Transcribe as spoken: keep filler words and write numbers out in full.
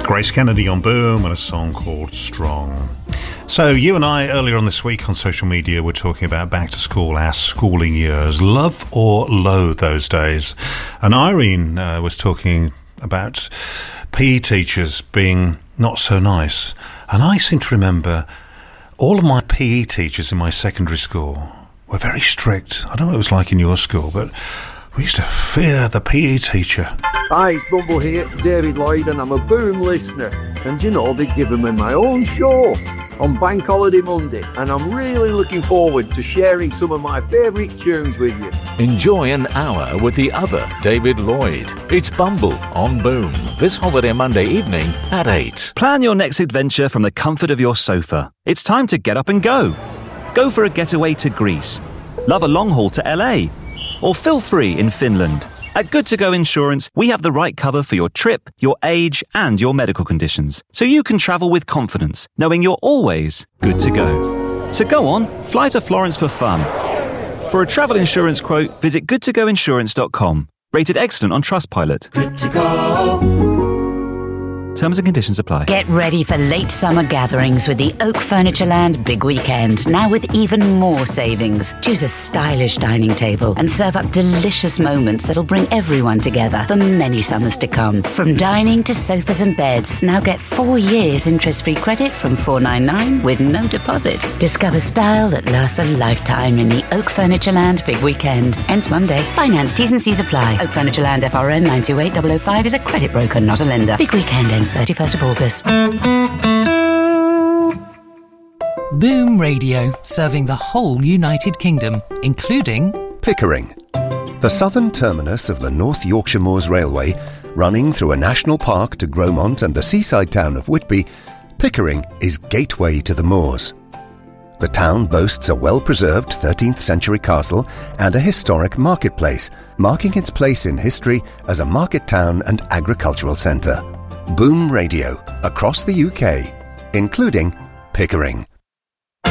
Grace Kennedy on Boom and a song called Strong. So you and I earlier on this week on social media were talking about back to school, our schooling years, love or loathe those days. And Irene uh, was talking about P E teachers being not so nice. And I seem to remember all of my P E teachers in my secondary school were very strict. I don't know what it was like in your school, but we used to fear the P E teacher. Hi, it's Bumble here, David Lloyd, and I'm a Boom listener. And you know, they've given me my own show on Bank Holiday Monday, and I'm really looking forward to sharing some of my favourite tunes with you. Enjoy an hour with the other David Lloyd. It's Bumble on Boom, this holiday Monday evening at eight. Plan your next adventure from the comfort of your sofa. It's time to get up and go. Go for a getaway to Greece. Love a long haul to L A. Or feel free in Finland. At Good To Go Insurance, we have the right cover for your trip, your age, and your medical conditions, so you can travel with confidence, knowing you're always good to go. So go on, fly to Florence for fun. For a travel insurance quote, visit good to go insurance dot com. Rated excellent on Trustpilot. Good to go. Terms and conditions apply. Get ready for late summer gatherings with the Oak Furnitureland Big Weekend, now with even more savings. Choose a stylish dining table and serve up delicious moments that'll bring everyone together for many summers to come. From dining to sofas and beds, now get four years interest-free credit from four ninety-nine with no deposit. Discover style that lasts a lifetime in the Oak Furnitureland Big Weekend. Ends Monday. Finance T's and C's apply. Oak Furnitureland F R N nine two eight zero zero five is a credit broker, not a lender. Big Weekend ends thirty-first of August. Boom Radio, serving the whole United Kingdom, including Pickering, the southern terminus of the North Yorkshire Moors Railway, running through a national park to Gromont and the seaside town of Whitby. Pickering is gateway to the moors. The town boasts a well-preserved thirteenth century castle and a historic marketplace, marking its place in history as a market town and agricultural centre. Boom Radio, across the U K, including Pickering.